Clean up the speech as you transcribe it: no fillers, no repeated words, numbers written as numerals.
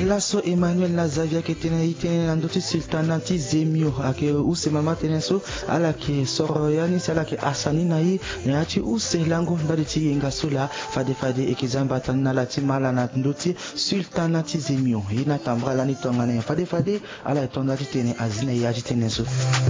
Ela so Emmanuel Nazavia ke tene itene andoti sultanati zemio ake use mama tene so ala ke soroyani sala ke asani na yi na ati use lango ndadi ti yenga sola fade ekizamba tanna la ti mala na ndoti sultanati zemio ina tambra la ni tongane fade ala tondati tene azine yaji tene so